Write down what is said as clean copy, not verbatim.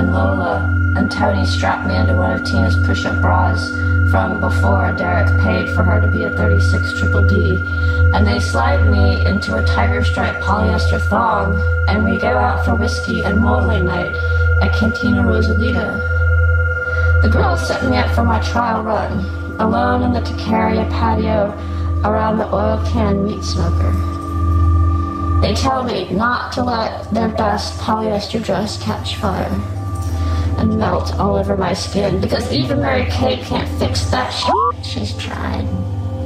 and Lola and Tony strapped me into one of Tina's push-up bras from before Derek paid for her to be a 36 Triple D, and they slide me into a tiger stripe polyester thong, and we go out for whiskey and modeling night at Cantina Rosalita. The girls set me up for my trial run, alone in the Tacaria patio around the oil can meat smoker. They tell me not to let their best polyester dress catch fire and melt all over my skin, because even Mary Kay can't fix that shit she's tried.